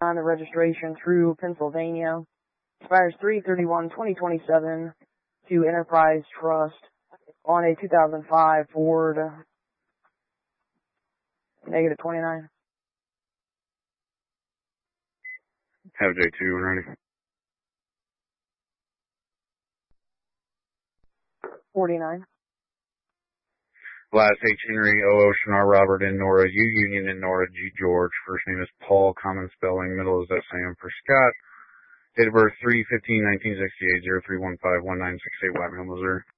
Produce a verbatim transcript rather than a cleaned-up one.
on the registration, True, Pennsylvania. Expires three thirty-one twenty twenty-seven to Enterprise Trust on a two thousand five Ford negative twenty-nine. Have J two when ready. forty-nine. Last H. Henry, O. Ocean, R. Robert, N. Nora, U. Union, N. Nora, G. George. First name is Paul, common spelling, middle is S. A. M. for Scott. Date of birth three fifteen nineteen sixty-eight, zero three one five one nine six eight, Whiteville, Missouri.